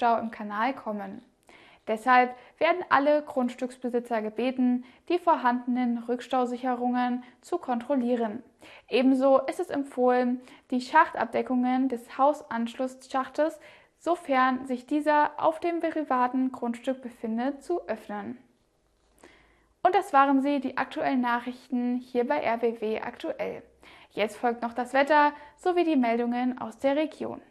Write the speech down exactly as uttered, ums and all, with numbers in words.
Rückstau im Kanal kommen. Deshalb werden alle Grundstücksbesitzer gebeten, die vorhandenen Rückstausicherungen zu kontrollieren. Ebenso ist es empfohlen, die Schachtabdeckungen des Hausanschlussschachtes, sofern sich dieser auf dem privaten Grundstück befindet, zu öffnen. Und das waren sie, die aktuellen Nachrichten hier bei R B W aktuell. Jetzt folgt noch das Wetter sowie die Meldungen aus der Region.